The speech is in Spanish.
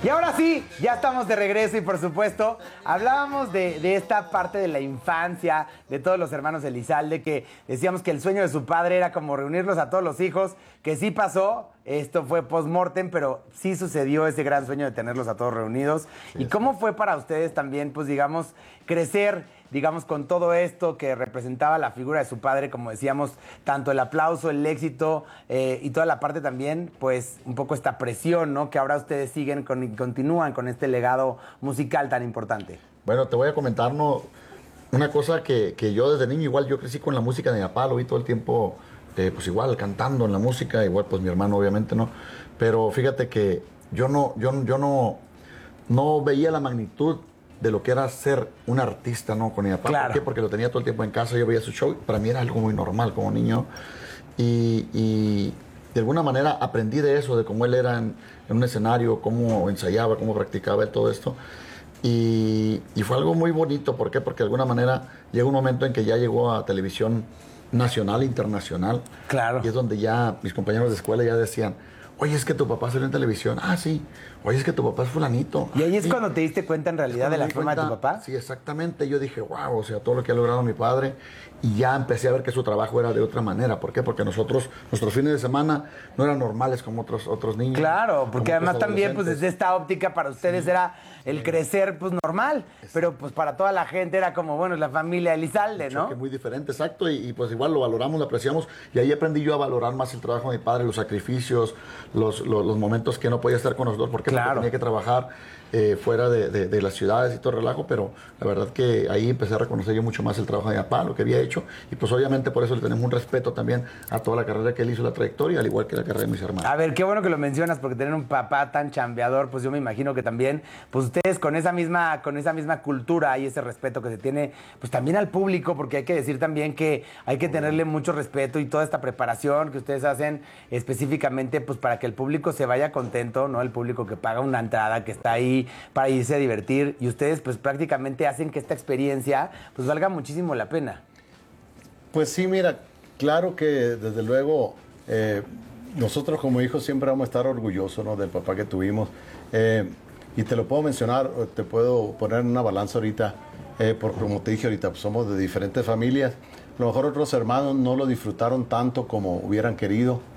Y ahora sí, ya estamos de regreso y por supuesto hablábamos de esta parte de la infancia, de todos los hermanos Elizalde, que decíamos que el sueño de su padre era como reunirlos a todos los hijos, que sí pasó, esto fue post-mortem, pero sí sucedió ese gran sueño de tenerlos a todos reunidos. Sí, ¿y cómo fue para ustedes también, pues digamos, crecer, digamos, con todo esto que representaba la figura de su padre, como decíamos, tanto el aplauso, el éxito y toda la parte también, pues un poco esta presión, ¿no? Que ahora ustedes siguen y continúan con este legado musical tan importante. Bueno, te voy a comentar una cosa que yo desde niño, igual yo crecí con la música de mi papá, lo vi todo el tiempo, pues igual cantando en la música, igual pues mi hermano obviamente no, pero fíjate que yo no veía la magnitud de lo que era ser un artista, ¿no? Con mi papá. Claro. ¿Por qué? Porque lo tenía todo el tiempo en casa, yo veía su show, para mí era algo muy normal como niño. Y de alguna manera aprendí de eso, de cómo él era en un escenario, cómo ensayaba, cómo practicaba todo esto. Y fue algo muy bonito. ¿Por qué? Porque de alguna manera llegó un momento en que ya llegó a televisión nacional, internacional. Claro. Y es donde ya mis compañeros de escuela ya decían, oye, es que tu papá salió en televisión. Ah, sí. Oye, es que tu papá es fulanito. Y ahí es sí. Cuando te diste cuenta en realidad de la fama de tu papá. Sí, exactamente. Yo dije, wow, o sea, todo lo que ha logrado mi padre. Y ya empecé a ver que su trabajo era de otra manera. ¿Por qué? Porque nuestros fines de semana no eran normales como otros niños. Claro, porque además también, pues desde esta óptica para ustedes sí. Era el crecer, pues normal. Exacto. Pero pues para toda la gente era como, bueno, la familia Elizalde, ¿no? Muy diferente, exacto. Y pues igual lo valoramos, lo apreciamos. Y ahí aprendí yo a valorar más el trabajo de mi padre, los sacrificios, los momentos que no podía estar con nosotros. ¿Por qué? Claro. Porque tenía que trabajar fuera de las ciudades y todo el relajo, pero la verdad que ahí empecé a reconocer yo mucho más el trabajo de mi papá, lo que había hecho, y pues obviamente por eso le tenemos un respeto también a toda la carrera que él hizo, la trayectoria, al igual que la carrera de mis hermanos. A ver, qué bueno que lo mencionas, porque tener un papá tan chambeador, pues yo me imagino que también, pues ustedes con esa misma cultura y ese respeto que se tiene, pues también al público, porque hay que decir también que hay que tenerle mucho respeto y toda esta preparación que ustedes hacen específicamente, pues para que el público se vaya contento, ¿no? El público que paga una entrada, que está ahí para irse a divertir, y ustedes pues prácticamente hacen que esta experiencia pues valga muchísimo la pena. Pues sí, mira, claro que desde luego nosotros como hijos siempre vamos a estar orgullosos, ¿no? Del papá que tuvimos, y te lo puedo mencionar, te puedo poner en una balanza ahorita, porque como te dije ahorita, pues somos de diferentes familias. A lo mejor otros hermanos no lo disfrutaron tanto como hubieran querido,